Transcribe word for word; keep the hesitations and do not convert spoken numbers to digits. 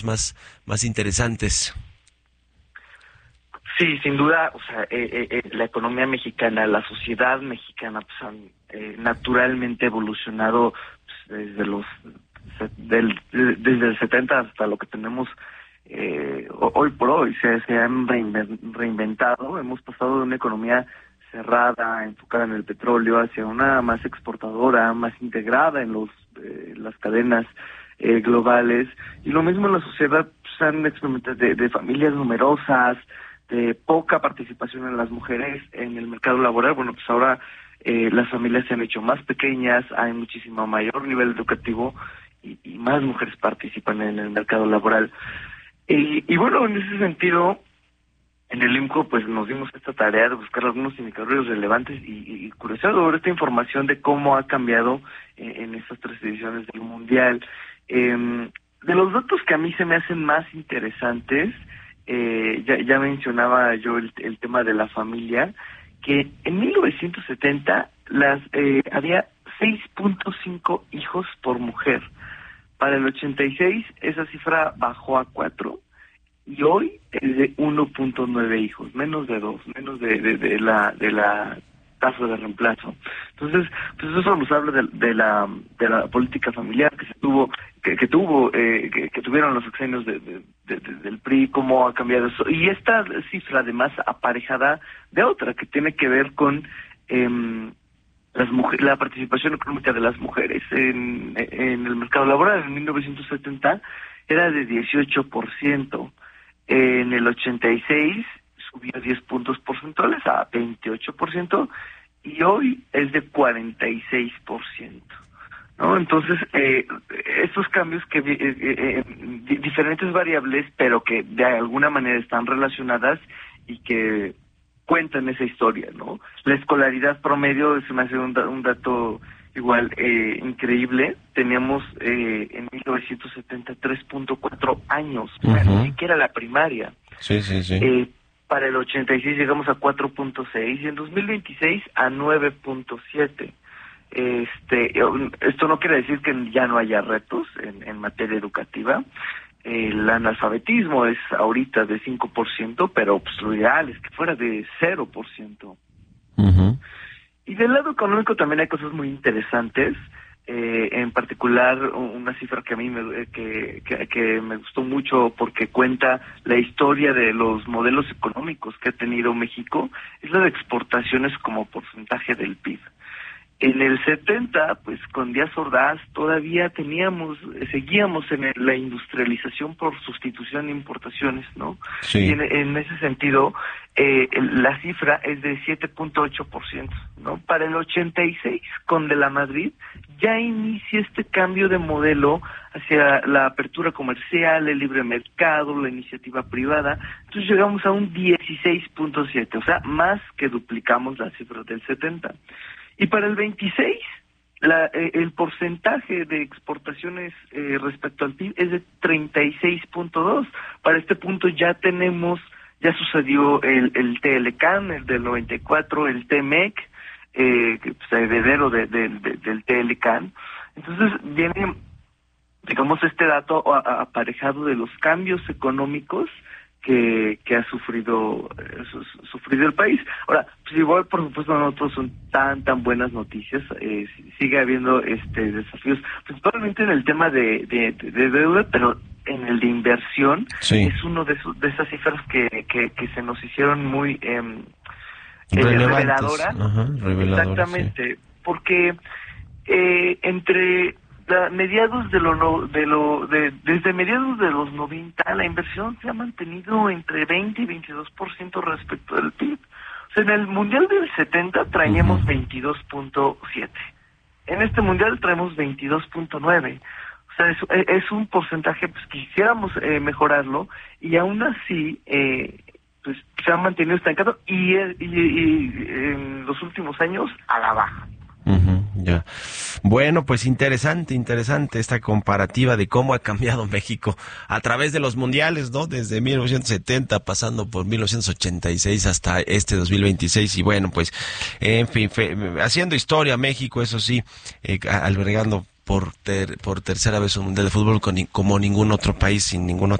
más, más interesantes. Sí, sin duda, o sea, eh, eh, la economía mexicana, la sociedad mexicana, pues han eh, naturalmente evolucionado pues, desde los del, desde el setenta hasta lo que tenemos eh, hoy por hoy. Se, se han reinventado, hemos pasado de una economía cerrada, enfocada en el petróleo, hacia una más exportadora, más integrada en los eh, las cadenas eh, globales, y lo mismo en la sociedad. Pues, han experimentado de, de familias numerosas, de poca participación en las mujeres en el mercado laboral. Bueno, pues ahora eh, las familias se han hecho más pequeñas, hay muchísimo mayor nivel educativo y, y más mujeres participan en el mercado laboral. Y, y bueno, en ese sentido, en el IMCO pues nos dimos esta tarea de buscar algunos indicadores relevantes y, y curiosar sobre esta información de cómo ha cambiado eh, en estas tres ediciones del Mundial. Eh, de los datos que a mí se me hacen más interesantes, Eh, ya, ya mencionaba yo el, el tema de la familia, que en mil novecientos setenta las eh, había seis punto cinco hijos por mujer. Para el ochenta y seis esa cifra bajó a cuatro y hoy es de uno punto nueve hijos, menos de dos, menos de, de, de la de la tasa de reemplazo. Entonces, pues eso nos habla de, de la de la política familiar que se tuvo, que, que tuvo, eh, que, que tuvieron los sexenios de, de, de, de, del P R I, cómo ha cambiado eso. Y esta cifra, además, aparejada de otra que tiene que ver con eh, las mujeres, la participación económica de las mujeres en, en el mercado laboral. En mil novecientos setenta era de dieciocho por ciento. En el ochenta y seis subió diez puntos porcentuales a veintiocho por ciento y hoy es de cuarenta y seis por ciento, ¿no? Entonces, eh, estos cambios que eh, eh, diferentes variables, pero que de alguna manera están relacionadas y que cuentan esa historia, ¿no? La escolaridad promedio se me hace un, un dato igual eh, increíble. Teníamos eh, en mil novecientos setenta tres punto cuatro años, uh-huh. O sea, ni siquiera la primaria. Sí, sí, sí. Eh, para el ochenta y seis llegamos a cuatro punto seis y en dos mil veintiséis a nueve punto siete. Este, esto no quiere decir que ya no haya retos en, en materia educativa. El analfabetismo es ahorita de cinco por ciento, pero pues, lo ideal es que fuera de cero por ciento. Uh-huh. Y del lado económico también hay cosas muy interesantes. Eh, en particular, una cifra que a mí me, que, que, que me gustó mucho porque cuenta la historia de los modelos económicos que ha tenido México, es la de exportaciones como porcentaje del P I B. En el setenta, pues con Díaz Ordaz todavía teníamos, seguíamos en el, la industrialización por sustitución de importaciones, ¿no? Sí. Y en, en ese sentido, eh, la cifra es de siete punto ocho por ciento, ¿no? Para el ochenta y seis, con De la Madrid, ya inicia este cambio de modelo hacia la apertura comercial, el libre mercado, la iniciativa privada. Entonces llegamos a un dieciséis punto siete, o sea, más que duplicamos la cifra del setenta. Y para el veintiséis, la, eh, el porcentaje de exportaciones eh, respecto al P I B es de treinta y seis punto dos. Para este punto ya tenemos, ya sucedió el, el T L C A N, el del noventa y cuatro, el T M E C, eh, que, pues, heredero de, de, de, del T L C A N. Entonces viene, digamos, este dato a, a, aparejado de los cambios económicos que, que ha sufrido eh, su, sufrido el país. Ahora, pues igual, por supuesto, no todos son tan tan buenas noticias. Eh, sigue habiendo este desafíos, principalmente en el tema de, de, de, de deuda, pero en el de inversión, sí. Es uno de, esos, de esas cifras que, que, que se nos hicieron muy eh, reveladoras. Ajá, exactamente, sí. Porque eh, entre la, mediados de lo no, de lo de desde mediados de los noventa la inversión se ha mantenido entre veinte y veintidós por ciento respecto del P I B. O sea, en el mundial del setenta traíamos uh-huh. veintidós punto siete. En este mundial traemos veintidós punto nueve. O sea, es, es un porcentaje, pues quisiéramos eh, mejorarlo y aún así eh, pues se ha mantenido estancado y, y, y, y en los últimos años a la baja. Uh-huh, ya. Bueno, pues interesante, interesante esta comparativa de cómo ha cambiado México a través de los mundiales, ¿no? Desde mil novecientos setenta, pasando por mil novecientos ochenta y seis hasta este dos mil veintiséis. Y bueno, pues, en fin, fe, haciendo historia México, eso sí, eh, albergando por ter, por tercera vez un mundial de fútbol con, como ningún otro país, sin ningún